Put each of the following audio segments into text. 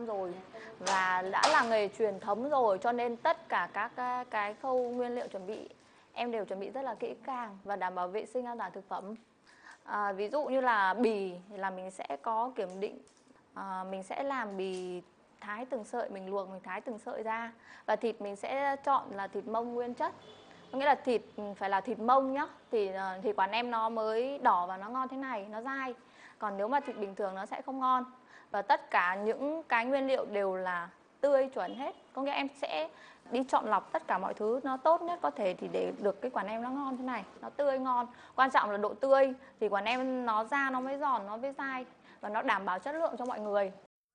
năm rồi và đã là nghề truyền thống rồi, cho nên tất cả các cái khâu nguyên liệu chuẩn bị em đều chuẩn bị rất là kỹ càng và đảm bảo vệ sinh an toàn thực phẩm. Ví dụ như là bì thì là mình sẽ có kiểm định, mình sẽ làm bì thái từng sợi, mình luộc mình thái từng sợi ra. Và thịt mình sẽ chọn là thịt mông nguyên chất, có nghĩa là thịt phải là thịt mông nhá, thì quán em nó mới đỏ và nó ngon thế này, nó dai. Còn nếu mà thịt bình thường nó sẽ không ngon. Và tất cả những cái nguyên liệu đều là tươi chuẩn hết, có nghĩa em sẽ đi chọn lọc tất cả mọi thứ nó tốt nhất có thể thì để được cái quán em nó ngon thế này, nó tươi ngon. Quan trọng là độ tươi thì quán em nó ra nó mới giòn, nó mới dai và nó đảm bảo chất lượng cho mọi người.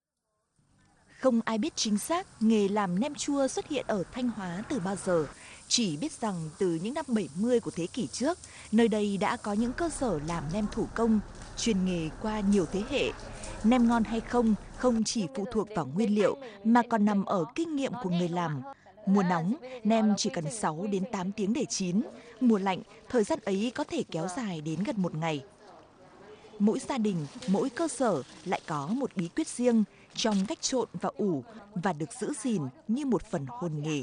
Không ai biết chính xác nghề làm nem chua xuất hiện ở Thanh Hóa từ bao giờ. Chỉ biết rằng từ những năm 70 của thế kỷ trước, nơi đây đã có những cơ sở làm nem thủ công, chuyên nghề qua nhiều thế hệ. Nem ngon hay không, không chỉ phụ thuộc vào nguyên liệu mà còn nằm ở kinh nghiệm của người làm. Mùa nóng, nem chỉ cần 6 đến 8 tiếng để chín. Mùa lạnh, thời gian ấy có thể kéo dài đến gần 1 ngày. Mỗi gia đình, mỗi cơ sở lại có một bí quyết riêng trong cách trộn và ủ và được giữ gìn như một phần hồn nghề.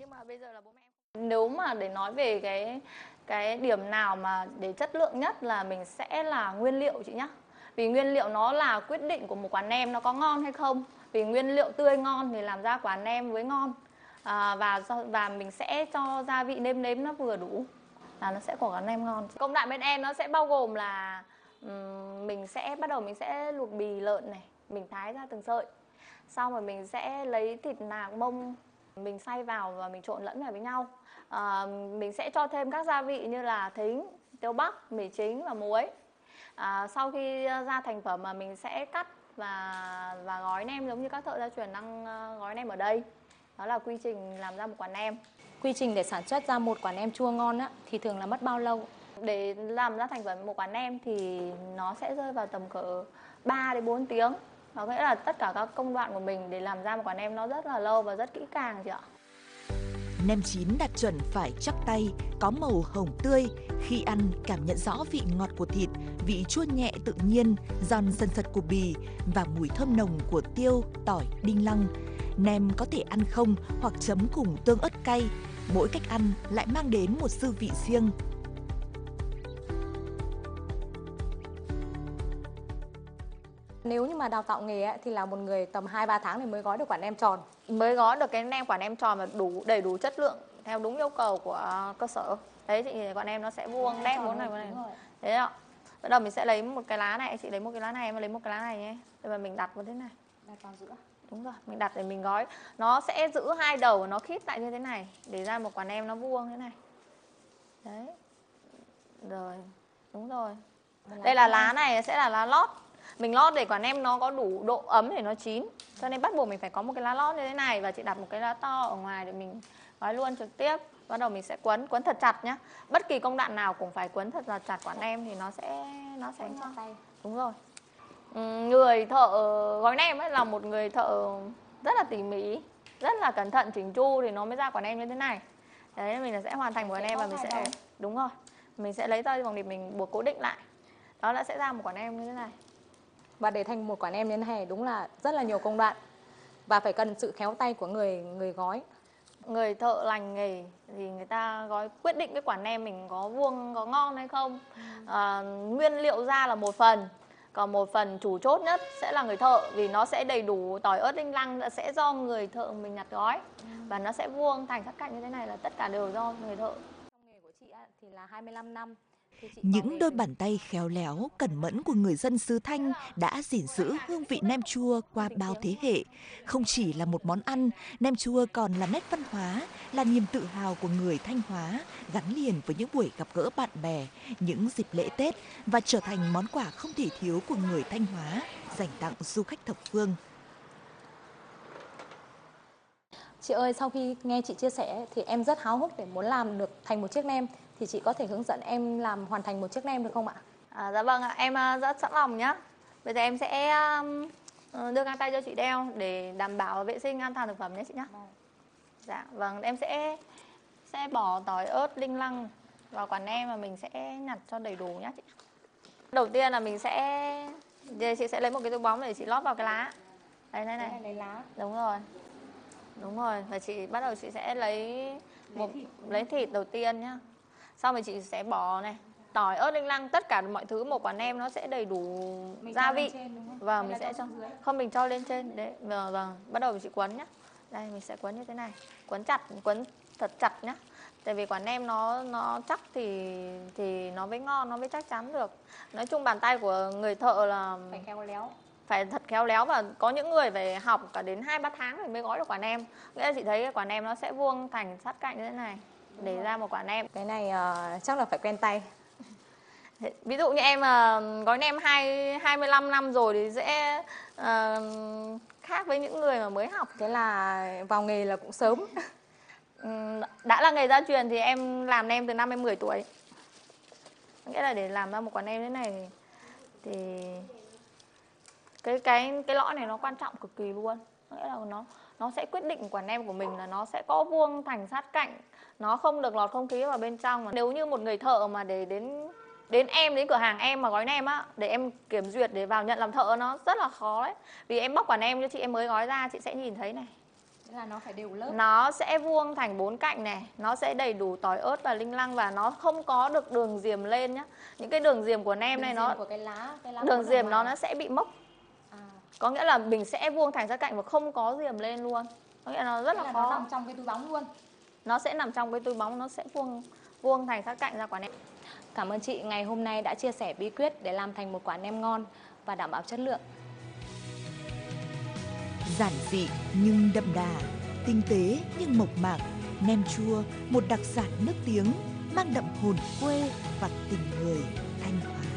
Nếu mà để nói về cái điểm nào mà để chất lượng nhất là mình sẽ là nguyên liệu chị nhá. Vì nguyên liệu nó là quyết định của một quán nem nó có ngon hay không. Vì nguyên liệu tươi ngon thì làm ra quán nem với ngon. Và mình sẽ cho gia vị nêm nếm nó vừa đủ là nó sẽ có quán nem ngon. Công đoạn bên em nó sẽ bao gồm là mình sẽ luộc bì lợn này, mình thái ra từng sợi. Xong rồi mình sẽ lấy thịt nạc mông, mình xay vào và mình trộn lẫn vào với nhau. Mình sẽ cho thêm các gia vị như là thính, tiêu bắc, mì chính và muối. Sau khi ra thành phẩm mà mình sẽ cắt và gói nem giống như các thợ gia truyền đang gói nem ở đây. Đó là quy trình làm ra một quả nem. Quy trình để sản xuất ra một quả nem chua ngon á, thì thường là mất bao lâu? Để làm ra thành phẩm một quả nem thì nó sẽ rơi vào tầm cỡ 3 đến 4 tiếng. Có nghĩa là tất cả các công đoạn của mình để làm ra một quả nem nó rất là lâu và rất kỹ càng chị ạ. Nem chín đạt chuẩn phải chắc tay, có màu hồng tươi. Khi ăn, cảm nhận rõ vị ngọt của thịt, vị chua nhẹ tự nhiên, giòn sần sật của bì và mùi thơm nồng của tiêu, tỏi, đinh lăng. Nem có thể ăn không hoặc chấm cùng tương ớt cay. Mỗi cách ăn lại mang đến một dư vị riêng. Nếu như mà đào tạo nghề ấy, thì là một người tầm 2-3 tháng thì mới gói được quả nem tròn. Mới gói được cái nem quả nem tròn và đầy đủ chất lượng theo đúng yêu cầu của cơ sở. Đấy chị nhìn quả nem nó sẽ vuông đẹp bốn này. Thế ạ. Bắt đầu mình sẽ lấy một cái lá này, chị lấy một cái lá này, em lấy một cái lá này nhé. Và mình đặt vào thế này. Đặt vào giữa. Đúng rồi, mình đặt để mình gói. Nó sẽ giữ hai đầu nó khít lại như thế này để ra một quả nem nó vuông thế này. Đấy. Rồi, đúng rồi. Đây là lá này sẽ là lá lót. Mình lót để quả nem nó có đủ độ ấm để nó chín. Cho nên bắt buộc mình phải có một cái lá lót như thế này. Và chị đặt một cái lá to ở ngoài để mình gói luôn trực tiếp. Bắt đầu mình sẽ quấn thật chặt nhá. Bất kỳ công đoạn nào cũng phải quấn thật là chặt quả nem thì nó sẽ chắc tay. Đúng rồi. Người thợ gói nem ấy là một người thợ rất là tỉ mỉ, rất là cẩn thận chỉnh chu thì nó mới ra quả nem như thế này. Đấy, mình sẽ hoàn thành quả nem và mình sẽ đúng rồi. Mình sẽ lấy dây vòng điệp mình buộc cố định lại. Đó là sẽ ra một quả nem như thế này. Và để thành một quả nem như thế này đúng là rất là nhiều công đoạn và phải cần sự khéo tay của người gói. Người thợ lành nghề thì người ta gói quyết định cái quả nem mình có vuông có ngon hay không. Nguyên liệu ra là một phần, còn một phần chủ chốt nhất sẽ là người thợ vì nó sẽ đầy đủ tỏi ớt đinh lăng sẽ do người thợ mình nhặt gói và nó sẽ vuông thành các cạnh như thế này là tất cả đều do người thợ. Trong nghề của chị thì là 25 năm. Những đôi bàn tay khéo léo, cẩn mẫn của người dân xứ Thanh đã gìn giữ hương vị nem chua qua bao thế hệ. Không chỉ là một món ăn, nem chua còn là nét văn hóa, là niềm tự hào của người Thanh Hóa, gắn liền với những buổi gặp gỡ bạn bè, những dịp lễ Tết và trở thành món quà không thể thiếu của người Thanh Hóa dành tặng du khách thập phương. Chị ơi, sau khi nghe chị chia sẻ thì em rất háo hức để muốn làm được thành một chiếc nem. Thì chị có thể hướng dẫn em làm hoàn thành một chiếc nem được không ạ? Dạ vâng ạ, em rất sẵn lòng nhá. Bây giờ em sẽ đưa găng tay cho chị đeo để đảm bảo vệ sinh an toàn thực phẩm nhé chị nhá. Dạ vâng, em sẽ bỏ tỏi ớt đinh lăng vào quả nem và mình sẽ nhặt cho đầy đủ nhá chị. Đầu tiên là chị sẽ lấy một cái túi bóng để chị lót vào cái lá. Đấy Cái này. này lấy lá. Đúng rồi. Đúng rồi, và chị bắt đầu chị sẽ lấy thịt đầu tiên nhá. Xong rồi chị sẽ bỏ này, tỏi, ớt, đinh lăng, tất cả mọi thứ một quả nem nó sẽ đầy đủ Mình gia cho lên vị. trên đúng không? Vâng, Hay mình là sẽ cho. xuống dưới? Không, mình cho lên trên đấy. Vâng, bắt đầu chị quấn nhá. Đây mình sẽ quấn như thế này. Quấn chặt, quấn thật chặt nhá. Tại vì quả nem nó chắc thì nó mới ngon, nó mới chắc chắn được. Nói chung bàn tay của người thợ là Phải khéo léo. phải thật khéo léo, và có những người phải học cả đến 2-3 tháng rồi mới gói được quả nem. Nghĩa là chị thấy cái quả nem nó sẽ vuông thành sát cạnh như thế này để ra một quả nem. Cái này chắc là phải quen tay. Ví dụ như em mà gói nem 25 năm rồi thì sẽ khác với những người mà mới học. Thế là vào nghề là cũng sớm. Đã là nghề gia truyền thì em làm nem từ năm em 10 tuổi. Nghĩa là để làm ra một quả nem thế này thì cái lõi này nó quan trọng cực kỳ luôn. Nghĩa là nó sẽ quyết định quả nem của mình là nó sẽ có vuông thành sát cạnh, nó không được lọt không khí vào bên trong. Nếu như một người thợ mà để đến cửa hàng em mà gói nem á, để em kiểm duyệt để vào nhận làm thợ nó rất là khó đấy. Vì em bóc quả nem cho chị, em mới gói ra chị sẽ nhìn thấy này. Thế là nó phải đều lớp. Nó sẽ vuông thành 4 cạnh này, nó sẽ đầy đủ tỏi, ớt và đinh lăng, và nó không có được đường diềm lên nhá. Những cái đường diềm của nem này nó của cái lá đường diềm nó sẽ bị mốc. À. Có nghĩa là mình sẽ vuông thành sát cạnh và không có diềm lên luôn. Có nghĩa là nó rất là khó. Nó nằm trong cái túi bóng luôn. Nó sẽ nằm trong cái túi bóng, nó sẽ vuông thành sát cạnh ra quả nem. Cảm ơn chị ngày hôm nay đã chia sẻ bí quyết để làm thành một quả nem ngon và đảm bảo chất lượng. Giản dị nhưng đậm đà, tinh tế nhưng mộc mạc, nem chua, một đặc sản nước tiếng mang đậm hồn quê và tình người Thanh Hóa.